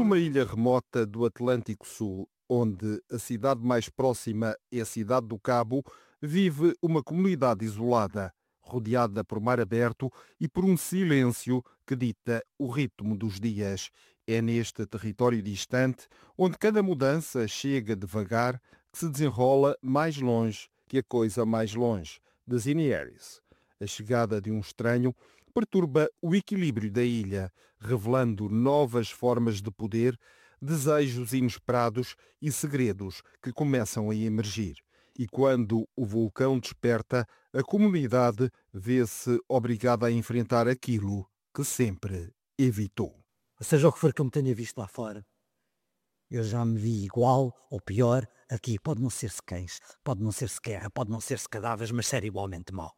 Numa ilha remota do Atlântico Sul, onde a cidade mais próxima é a cidade do Cabo, vive uma comunidade isolada, rodeada por mar aberto e por um silêncio que dita o ritmo dos dias. É neste território distante, onde cada mudança chega devagar, que se desenrola mais longe que a coisa mais longe, de Inieris. A chegada de um estranho perturba o equilíbrio da ilha, revelando novas formas de poder, desejos inesperados e segredos que começam a emergir. E quando o vulcão desperta, a comunidade vê-se obrigada a enfrentar aquilo que sempre evitou. Seja o que for que eu me tenha visto lá fora, eu já me vi igual ou pior aqui. Pode não ser-se cães, pode não ser-se guerra, pode não ser-se cadáveres, mas ser igualmente mau.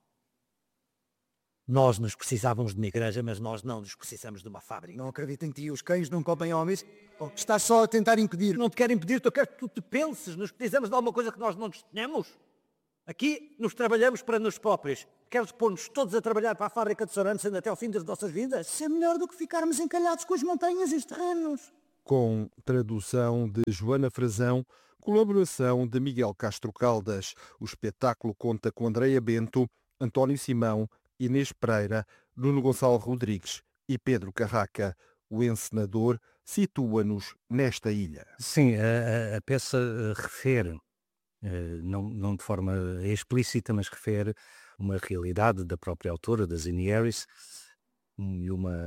Nós nos precisávamos de uma igreja, mas nós não nos precisamos de uma fábrica. Não acredito em ti, os cães não comem homens. Estás só a tentar impedir. Não te quero impedir, eu quero que tu te penses. Nos precisamos de alguma coisa que nós não nos tenhamos. Aqui nos trabalhamos para nós próprios. Queres pôr-nos todos a trabalhar para a fábrica de Sorensen até ao fim das nossas vidas? Isso é melhor do que ficarmos encalhados com as montanhas e os terrenos. Com tradução de Joana Frazão, colaboração de Miguel Castro Caldas. O espetáculo conta com Andreia Bento, António Simão, Inês Pereira, Nuno Gonçalo Rodrigues e Pedro Carraca. O encenador situa-nos nesta ilha. Sim, a peça refere, não de forma explícita, mas refere uma realidade da própria autora, da Zini Harris, e uma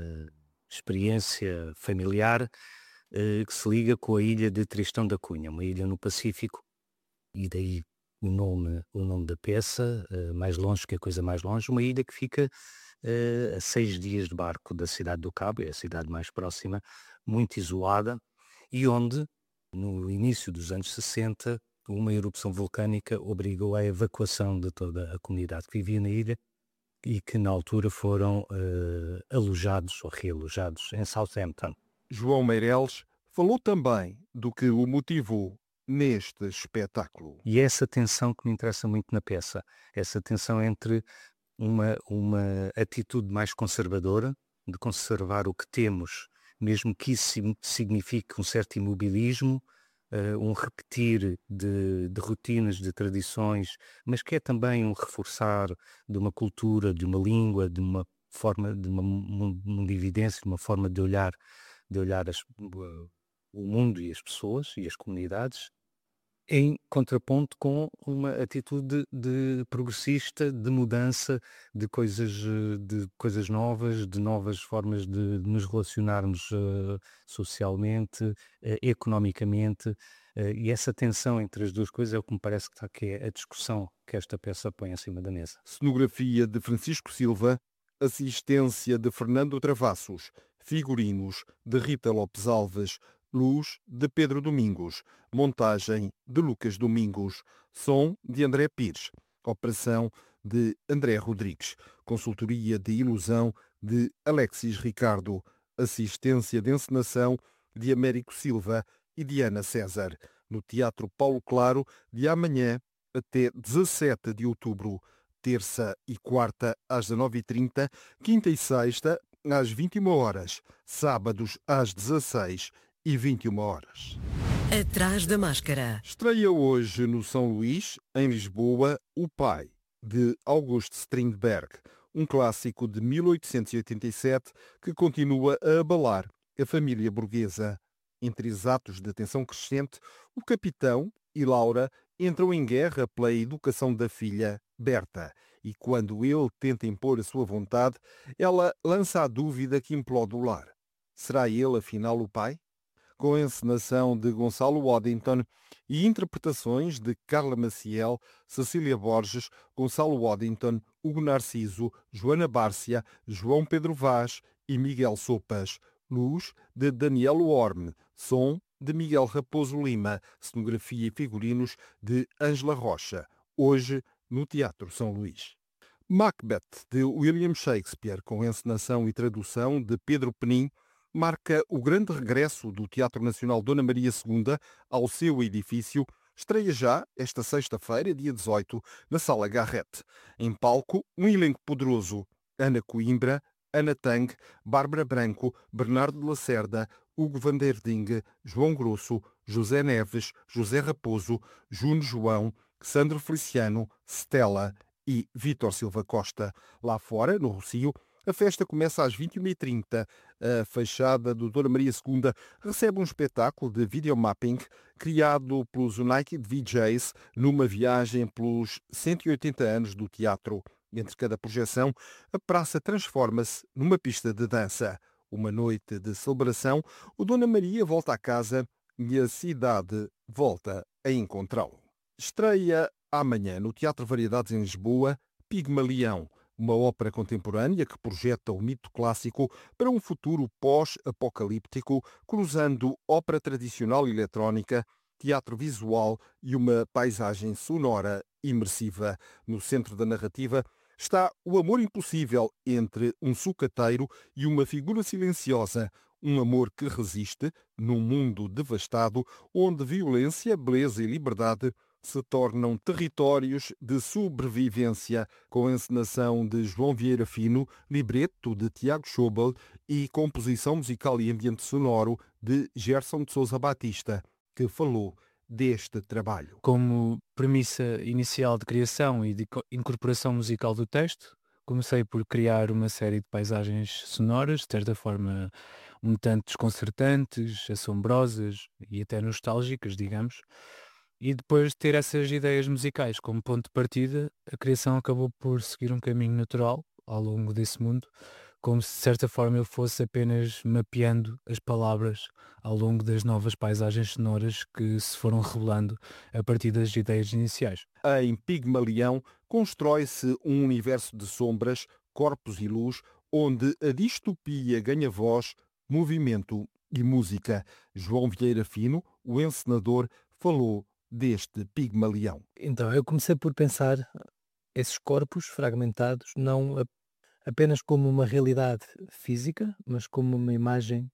experiência familiar que se liga com a ilha de Tristão da Cunha, uma ilha no Pacífico, e daí o nome da peça, mais longe que a coisa mais longe, uma ilha que fica a 6 dias de barco da cidade do Cabo, é a cidade mais próxima, muito isolada, e onde, no início dos anos 60, uma erupção vulcânica obrigou à evacuação de toda a comunidade que vivia na ilha e que na altura foram alojados ou realojados em Southampton. João Meireles falou também do que o motivou neste espetáculo. E é essa tensão que me interessa muito na peça, essa tensão entre uma atitude mais conservadora, de conservar o que temos, mesmo que isso signifique um certo imobilismo, um repetir de rotinas, de tradições, mas que é também um reforçar de uma cultura, de uma língua, de uma forma, de uma mundividência, de uma forma de olhar o mundo e as pessoas e as comunidades, em contraponto com uma atitude de progressista, de mudança, de coisas novas, de novas formas de nos relacionarmos socialmente, economicamente, e essa tensão entre as duas coisas é o que me parece que é a discussão que esta peça põe acima da mesa. Cenografia de Francisco Silva, assistência de Fernando Travassos, figurinos de Rita Lopes Alves, luz de Pedro Domingos, montagem de Lucas Domingos, som de André Pires, operação de André Rodrigues, consultoria de ilusão de Alexis Ricardo, assistência de encenação de Américo Silva e Diana César, no Teatro Paulo Claro, de amanhã até 17 de outubro, terça e quarta às 19h30, quinta e sexta às 21h, sábados às 16h21. Atrás da Máscara. Estreia hoje no São Luís, em Lisboa, O Pai, de August Strindberg, um clássico de 1887 que continua a abalar a família burguesa. Entre exatos de tensão crescente, o capitão e Laura entram em guerra pela educação da filha, Berta, e quando ele tenta impor a sua vontade, ela lança a dúvida que implode o lar. Será ele, afinal, o pai? Com a encenação de Gonçalo Waddington e interpretações de Carla Maciel, Cecília Borges, Gonçalo Waddington, Hugo Narciso, Joana Bárcia, João Pedro Vaz e Miguel Sopas. Luz de Daniel Orme, som de Miguel Raposo Lima, cenografia e figurinos de Ângela Rocha, hoje no Teatro São Luís. Macbeth, de William Shakespeare, com encenação e tradução de Pedro Penin, marca o grande regresso do Teatro Nacional Dona Maria II ao seu edifício. Estreia já esta sexta-feira, dia 18, na Sala Garrett. Em palco, um elenco poderoso: Ana Coimbra, Ana Tang, Bárbara Branco, Bernardo de Lacerda, Hugo van der Ding, João Grosso, José Neves, José Raposo, Juno João, Sandro Feliciano, Stella e Vítor Silva Costa. Lá fora, no Rossio, a festa começa às 21h30. A Fachada do Dona Maria II recebe um espetáculo de videomapping criado pelos United VJs numa viagem pelos 180 anos do teatro. Entre cada projeção, a praça transforma-se numa pista de dança. Uma noite de celebração, o Dona Maria volta a casa e a cidade volta a encontrá-lo. Estreia amanhã no Teatro Variedades em Lisboa, Pigmalião, uma ópera contemporânea que projeta o mito clássico para um futuro pós-apocalíptico, cruzando ópera tradicional e eletrónica, teatro visual e uma paisagem sonora imersiva. No centro da narrativa está o amor impossível entre um sucateiro e uma figura silenciosa, um amor que resiste num mundo devastado onde violência, beleza e liberdade se tornam territórios de sobrevivência, com a encenação de João Vieira Fino, libreto de Tiago Schobel e composição musical e ambiente sonoro de Gerson de Sousa Batista, que falou deste trabalho. Como premissa inicial de criação e de incorporação musical do texto, comecei por criar uma série de paisagens sonoras, de certa forma um tanto desconcertantes, assombrosas e até nostálgicas, digamos. E depois de ter essas ideias musicais como ponto de partida, a criação acabou por seguir um caminho natural ao longo desse mundo, como se de certa forma eu fosse apenas mapeando as palavras ao longo das novas paisagens sonoras que se foram revelando a partir das ideias iniciais. Em Pigmalião constrói-se um universo de sombras, corpos e luz, onde a distopia ganha voz, movimento e música. João Vieira Fino, o encenador, falou deste Pigmalião. Então, eu comecei por pensar esses corpos fragmentados não apenas como uma realidade física, mas como uma imagem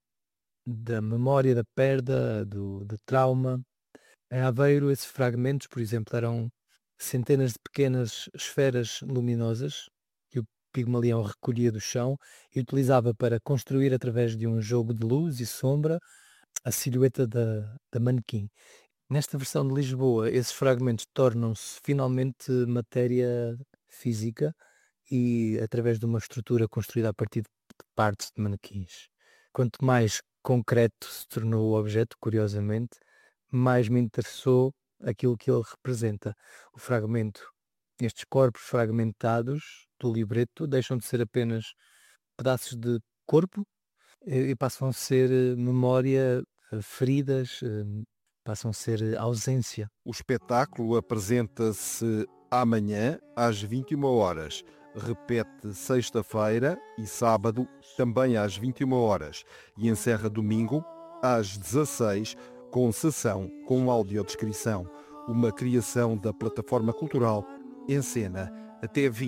da memória da perda, do trauma. Em Aveiro, esses fragmentos, por exemplo, eram centenas de pequenas esferas luminosas que o Pigmalião recolhia do chão e utilizava para construir, através de um jogo de luz e sombra, a silhueta da manequim. Nesta versão de Lisboa, esses fragmentos tornam-se finalmente matéria física e através de uma estrutura construída a partir de partes de manequins. Quanto mais concreto se tornou o objeto, curiosamente, mais me interessou aquilo que ele representa. O fragmento, estes corpos fragmentados do libreto deixam de ser apenas pedaços de corpo e passam a ser memória, feridas, passam a ser ausência. O espetáculo apresenta-se amanhã às 21h. Repete sexta-feira e sábado também às 21h e encerra domingo às 16h com sessão com audiodescrição. Uma criação da plataforma cultural Encena até 20